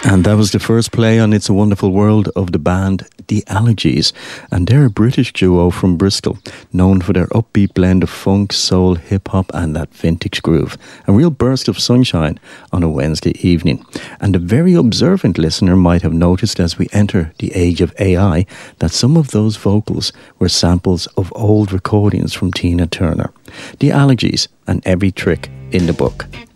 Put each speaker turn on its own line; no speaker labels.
And that was the first play on It's a Wonderful World of the band The Allergies. And they're a British duo from Bristol, known for their upbeat blend of funk, soul, hip-hop and that vintage groove. A real burst of sunshine on a Wednesday evening. And a very observant listener might have noticed as we enter the age of AI that some of those vocals were samples of old recordings from Tina Turner. The Allergies and Every Trick in the Book.